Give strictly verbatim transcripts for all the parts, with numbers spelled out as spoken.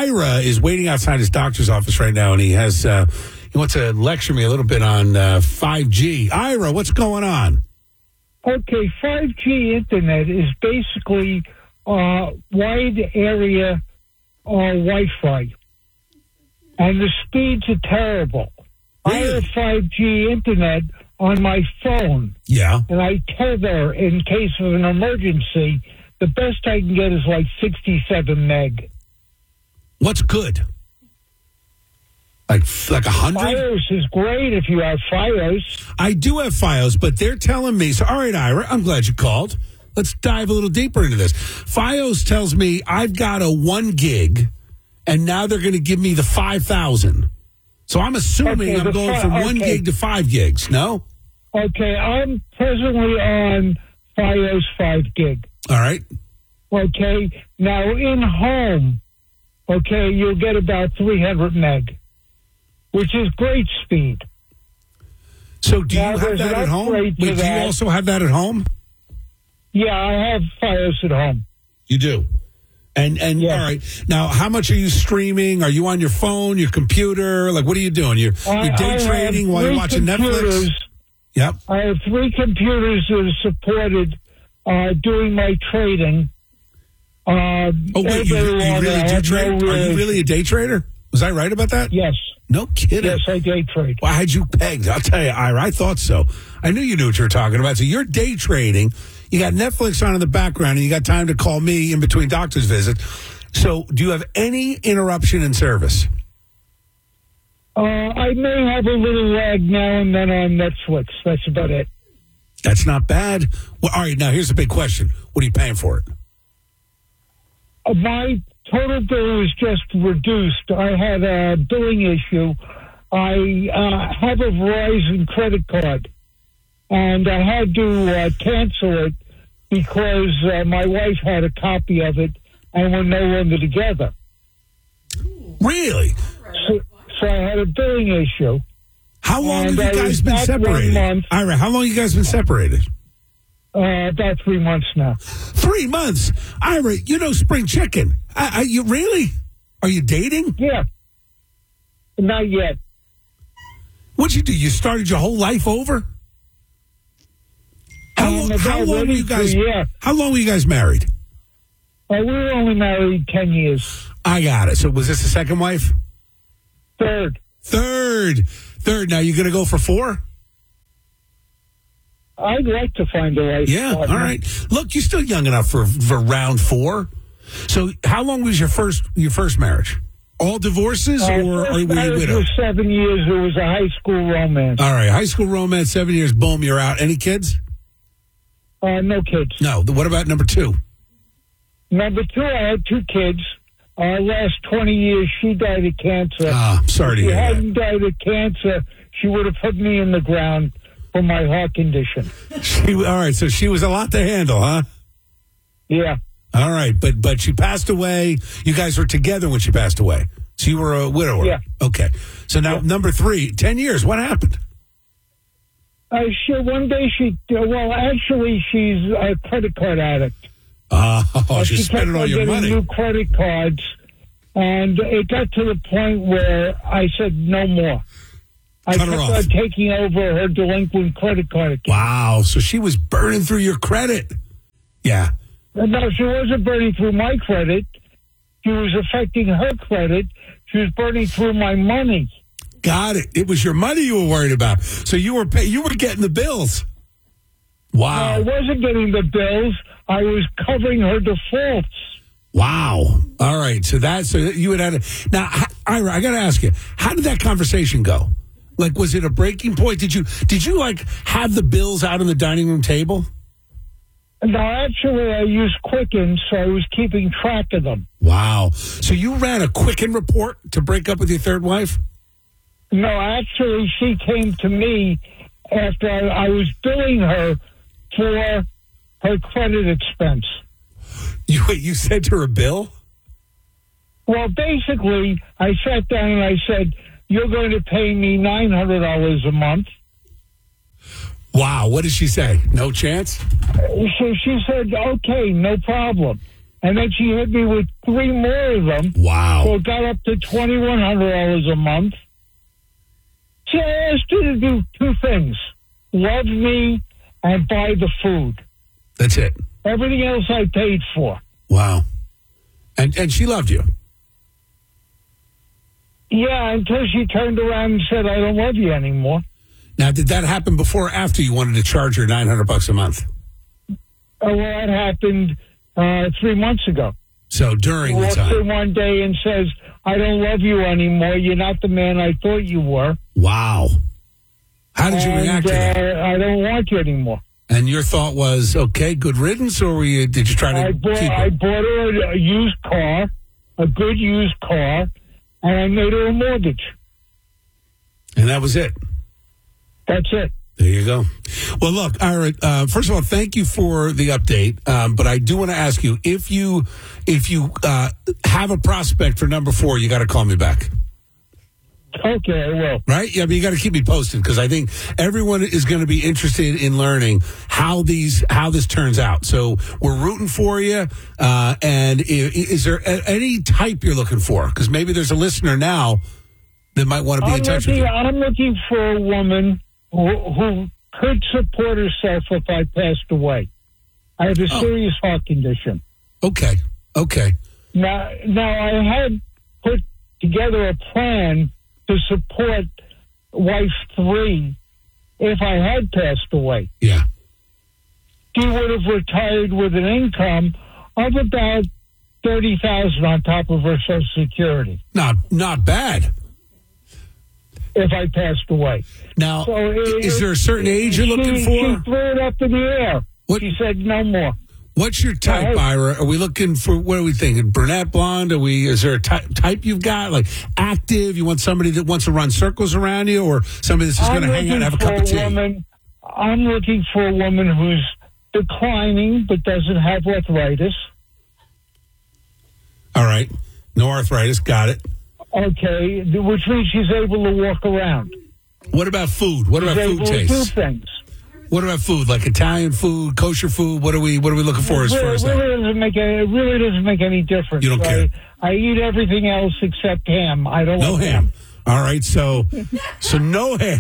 Ira is waiting outside his doctor's office right now, and he has uh, he wants to lecture me a little bit on uh, five G. Ira, what's going on? Okay, five G internet is basically uh, wide area uh, Wi-Fi, and the speeds are terrible. Really? I have five G internet on my phone. Yeah. And I tether in case of an emergency. The best I can get is like sixty-seven meg. What's good? Like like a hundred? Fios is great if you have Fios. I do have Fios, but they're telling me. So, all right, Ira, I'm glad you called. Let's dive a little deeper into this. Fios tells me I've got a one gig, and now they're going to give me the five thousand. So I'm assuming okay, I'm going fi- from okay. one gig to five gigs. No? Okay, I'm presently on Fios five gig. All right. Okay, now in home, okay, you'll get about three hundred meg, which is great speed. So do now, you have that at home? Wait, do that. you also have that at home? Yeah, I have Fios at home. You do? And, and yes. All right. Now, how much are you streaming? Are you on your phone, your computer? Like, what are you doing? You're, I, you're day I trading while you're watching computers. Netflix? Yep. I have three computers that are supported uh, doing my trading. Uh, oh, wait, you, you really do trade? No, are you really a day trader? Was I right about that? Yes. No kidding. Yes, I day trade. Well, I had you pegged. I'll tell you, Ira, I thought so. I knew you knew what you were talking about. So you're day trading. You got Netflix on in the background, and you got time to call me in between doctor's visits. So do you have any interruption in service? Uh, I may have a little lag now and then on Netflix. That's about it. That's not bad. Well, all right, now here's the big question. What are you paying for it? Uh, my total bill is just reduced. I had a billing issue. I uh, have a Verizon credit card, and I had to uh, cancel it because uh, my wife had a copy of it, and we're no longer together. Really? So, so I had a billing issue. How long and have you guys been separated? Month, Ira, how long have you guys been separated? Uh, about three months now. Three months? Ira, you know spring chicken. I, I, you really? Are you dating? Yeah. Not yet. What'd you do? You started your whole life over? How, Um, long, how about long were ready you guys? to, yeah. How long were you guys married? Uh, we were only married ten years. I got it. So was this the second wife? Third. Third. Third. Now you're going to go for four? I'd like to find a right Yeah. partner. All right. Look, you're still young enough for for round four. So how long was your first your first marriage? All divorces, Uh, or first are you marriage widowed? was seven years. It was a high school romance. All right. High school romance, seven years. Boom, you're out. Any kids? Uh, no kids. No. What about number two? Number two, I had two kids. Uh, last twenty years, she died of cancer. Ah, sorry to if she hear that. hadn't died of cancer, she would have put me in the ground for my heart condition. She, all right. So she was a lot to handle, huh? Yeah. All right, but but she passed away. You guys were together when she passed away. So you were a widower. Yeah. Okay. So now Yeah. number three, ten years. What happened? Uh, she, one day she, uh, well, actually, she's a credit card addict. Uh, oh, Uh, she's she kept spending all on your getting money. new credit cards, and it got to the point where I said no more. I Cut her kept off. on taking over her delinquent credit card account. Wow. So she was burning through your credit. Yeah. No, she wasn't burning through my credit. She was affecting her credit. She was burning through my money. Got it. It was your money you were worried about. So you were pay, you were getting the bills. Wow. I wasn't getting the bills. I was covering her defaults. Wow. All right. So that so you had had a, now. Ira, I got to ask you, how did that conversation go? Like, was it a breaking point? Did you did you like have the bills out on the dining room table? No, actually, I used Quicken, so I was keeping track of them. Wow. So you ran a Quicken report to break up with your third wife? No, actually, she came to me after I, I was billing her for her credit expense. You wait, you sent her a bill? Well, basically, I sat down and I said, you're going to pay me nine hundred dollars a month. Wow. What did she say? No chance? So she said, okay, no problem. And then she hit me with three more of them. Wow. So it got up to twenty-one hundred dollars a month. So I asked her to do two things. Love me and buy the food. That's it. Everything else I paid for. Wow. And and she loved you. Yeah, until she turned around and said, I don't love you anymore. Now, did that happen before or after you wanted to charge her nine hundred bucks a month? Oh, well, that happened uh, three months ago. So during She the walks time. in one day and says, I don't love you anymore. You're not the man I thought you were. Wow. How did you and, react to that? Uh, I don't want you anymore. And your thought was, okay, good riddance, or were you, did you try to I bought, keep I it? bought her a, a used car, a good used car, and I made her a mortgage. And that was it. That's it. There you go. Well, look, Ira, uh, first of all, thank you for the update. Um, but I do want to ask you, if you if you uh, have a prospect for number four, you got to call me back. Okay, I will. Right? Yeah, but you got to keep me posted because I think everyone is going to be interested in learning how these how this turns out. So we're rooting for you. Uh, and is, is there a, any type you're looking for? Because maybe there's a listener now that might want to be I'm in touch looking, with you. I'm looking for a woman who, who could support herself if I passed away. I have a Oh. serious heart condition. Okay. Okay. Now, now I had put together a plan to support wife three if I had passed away. Yeah. She would have retired with an income of about thirty thousand on top of her Social Security Not not bad. if I passed away. Now, So it- is there a certain age you're she, looking She for? threw it up in the air. What- She said no more. What's your type, Right. Ira? Are we looking for, what are we thinking? Brunette, blonde? Are we, is there a type, type you've got? Like active? You want somebody that wants to run circles around you, or somebody that's just going I'm to hang out and have a looking cup of for tea? woman. I'm looking for a woman who's declining but doesn't have arthritis. All right. No arthritis. Got it. Okay, which means she's able to walk around. What about food? What She's about able food to do tastes? things. What about food? Like Italian food, kosher food? What are we, what are we looking for as It far as really, that? really doesn't make any, it really doesn't make any difference. You don't I, care. I eat everything else except ham. I don't No like ham. All right. So, so no ham.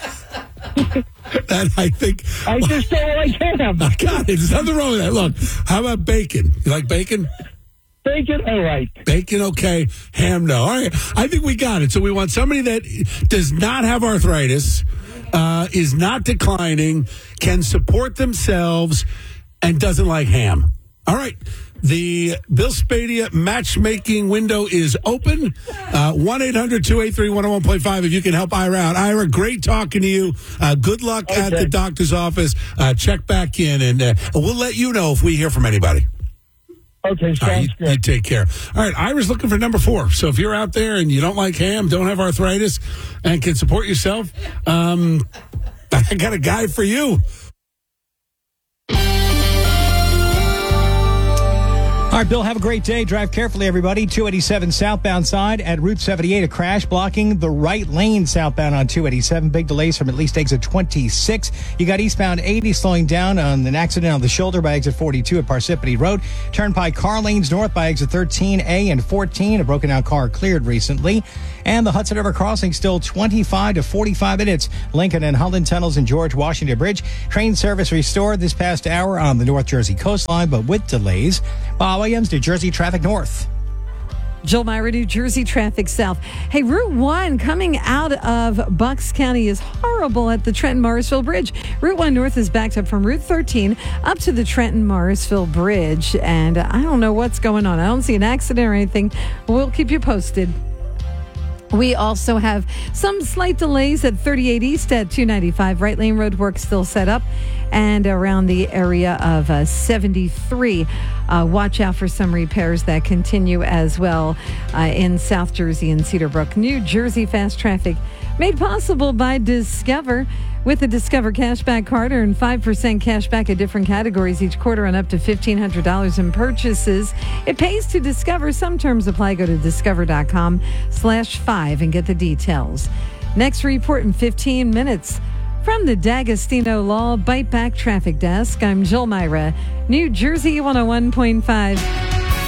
And I think, I just don't like ham. I got it. There's nothing wrong with that. Look, how about bacon? You like bacon? Bacon, all right. Bacon, okay. Ham, no. All right. I think we got it. So we want somebody that does not have arthritis, uh, is not declining, can support themselves, and doesn't like ham. All right. The Bill Spadia matchmaking window is open. Uh, one eight hundred two eight three one oh one point five if you can help Ira out. Ira, great talking to you. Uh, good luck at Okay. the doctor's office. Uh, check back in, and uh, we'll let you know if we hear from anybody. Okay, sounds All right, you, good. you take care. All right, Ira's looking for number four. So if you're out there and you don't like ham, don't have arthritis, and can support yourself, um, I got a guy for you. All right, Bill, have a great day. Drive carefully, everybody. two eighty-seven southbound side at Route seventy-eight. A crash blocking the right lane southbound on two eighty-seven. Big delays from at least exit twenty-six. You got eastbound eighty slowing down on an accident on the shoulder by exit forty-two at Parsippany Road. Turnpike car lanes north by exit thirteen A and fourteen. A broken out car cleared recently. And the Hudson River crossing still twenty-five to forty-five minutes. Lincoln and Holland tunnels and George Washington Bridge. Train service restored this past hour on the North Jersey coastline, but with delays. Bob Williams, New Jersey traffic north. Jill Myra, New Jersey traffic south. Hey, Route one coming out of Bucks County is horrible at the Trenton-Morrisville Bridge. Route one north is backed up from Route thirteen up to the Trenton-Morrisville Bridge. And I don't know what's going on. I don't see an accident or anything. We'll keep you posted. We also have some slight delays at thirty-eight East at two ninety-five. Right lane road work still set up. And around the area of uh, seventy-three. Uh, watch out for some repairs that continue as well uh, in South Jersey and Cedar Brook. New Jersey fast traffic made possible by Discover. With the Discover Cashback Card, earn five percent cash back at different categories each quarter on up to fifteen hundred dollars in purchases. It pays to Discover. Some terms apply. Go to discover.com slash five and get the details. Next report in fifteen minutes. From the D'Agostino Law Bite Back Traffic Desk, I'm Jill Myra, New Jersey one oh one point five.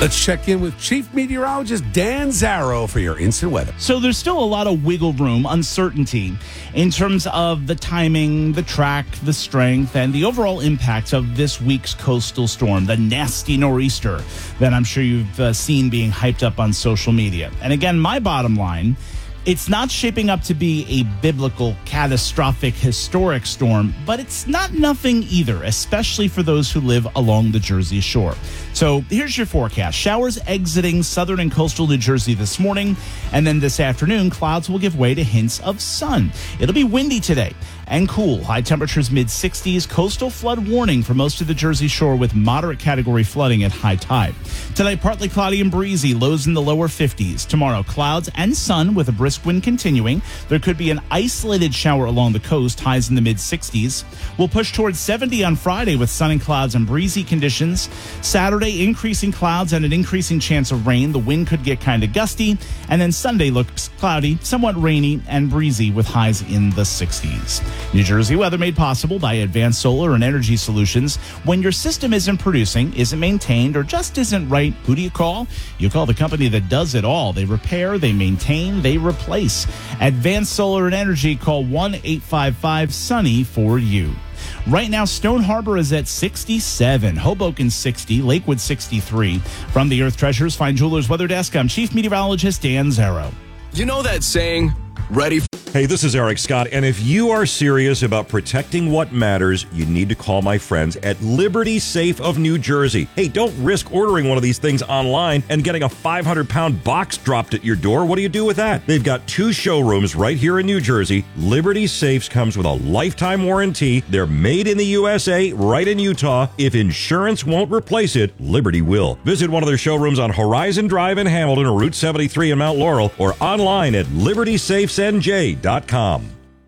Let's check in with Chief Meteorologist Dan Zarrow for your instant weather. So there's still a lot of wiggle room, uncertainty in terms of the timing, the track, the strength, and the overall impact of this week's coastal storm, the nasty nor'easter that I'm sure you've uh, seen being hyped up on social media. And again, my bottom line, it's not shaping up to be a biblical, catastrophic, historic storm, but it's not nothing either, especially for those who live along the Jersey Shore. So here's your forecast. Showers exiting southern and coastal New Jersey this morning, and then this afternoon, clouds will give way to hints of sun. It'll be windy today and cool. High temperatures mid sixties. Coastal flood warning for most of the Jersey Shore with moderate category flooding at high tide. Tonight, partly cloudy and breezy, lows in the lower fifties. Tomorrow, clouds and sun with a brisk wind continuing. There could be an isolated shower along the coast, highs in the mid sixties. We'll push towards seventy on Friday with sun and clouds and breezy conditions. Saturday, increasing clouds and an increasing chance of rain. The wind could get kind of gusty. And then Sunday looks cloudy, somewhat rainy and breezy with highs in the sixties. New Jersey weather made possible by Advanced Solar and Energy Solutions. When your system isn't producing, isn't maintained, or just isn't right, who do you call? You call the company that does it all. They repair, they maintain, they replace. Advanced Solar and Energy, call one eight five five sunny for you. Right now, Stone Harbor is at sixty-seven, Hoboken sixty, Lakewood sixty-three. From the Earth Treasures Fine Jewelers Weather Desk, I'm Chief Meteorologist Dan Zarrow. You know that saying, ready for... Hey, this is Eric Scott, and if you are serious about protecting what matters, you need to call my friends at Liberty Safe of New Jersey. Hey, don't risk ordering one of these things online and getting a five hundred pound box dropped at your door. What do you do with that? They've got two showrooms right here in New Jersey. Liberty Safes comes with a lifetime warranty. They're made in the U S A, right in Utah. If insurance won't replace it, Liberty will. Visit one of their showrooms on Horizon Drive in Hamilton or Route seventy-three in Mount Laurel, or online at liberty safes n j dot com.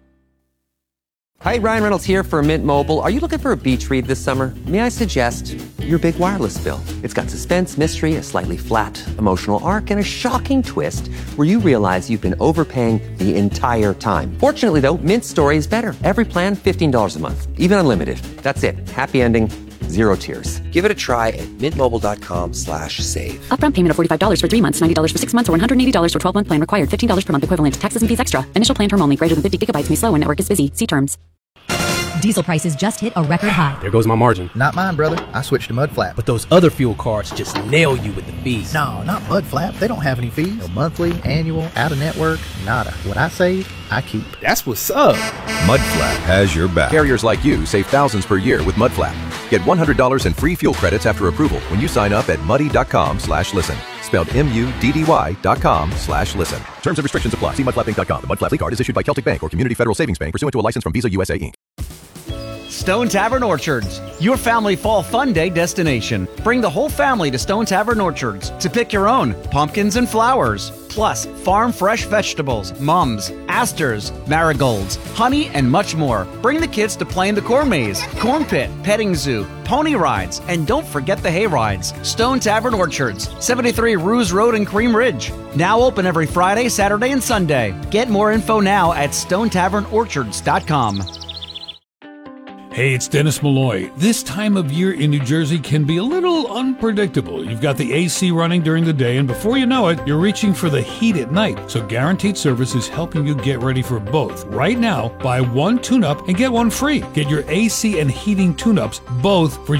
Hi, Ryan Reynolds here for Mint Mobile. Are you looking for a beach read this summer? May I suggest your big wireless bill? It's got suspense, mystery, a slightly flat emotional arc, and a shocking twist where you realize you've been overpaying the entire time. Fortunately, though, Mint's story is better. Every plan, fifteen dollars a month, even unlimited. That's it. Happy ending. Zero tears. Give it a try at mintmobile.com slash save. Upfront payment of forty-five dollars for three months, ninety dollars for six months, or one hundred eighty dollars for twelve-month plan required. fifteen dollars per month equivalent. Taxes and fees extra. Initial plan term only. Greater than fifty gigabytes may slow when network is busy. See terms. Diesel prices just hit a record high. There goes my margin. Not mine, brother. I switched to Mudflap. But those other fuel cards just nail you with the fees. No, not Mudflap. They don't have any fees. No monthly, annual, out-of-network, nada. What I save, I keep. That's what's up. Mudflap has your back. Carriers like you save thousands per year with Mudflap. Get one hundred dollars in free fuel credits after approval when you sign up at muddy.com slash listen. Spelled M-U-D-D-Y dot com slash listen. Terms and restrictions apply. See mudflap inc dot com. The Mudflap card is issued by Celtic Bank or Community Federal Savings Bank pursuant to a license from Visa U S A, Incorporated. Stone Tavern Orchards, your family fall fun day destination. Bring the whole family to Stone Tavern Orchards to pick your own pumpkins and flowers, plus farm fresh vegetables, mums, asters, marigolds, honey, and much more. Bring the kids to play in the corn maze, corn pit, petting zoo, pony rides, and don't forget the hay rides. Stone Tavern Orchards, seventy-three Ruse Road in Cream Ridge. Now open every Friday, Saturday, and Sunday. Get more info now at stone tavern orchards dot com. Hey, it's Dennis Malloy. This time of year in New Jersey can be a little unpredictable. You've got the A C running during the day, and before you know it, you're reaching for the heat at night. So Guaranteed Service is helping you get ready for both. Right now, buy one tune-up and get one free. Get your A C and heating tune-ups both for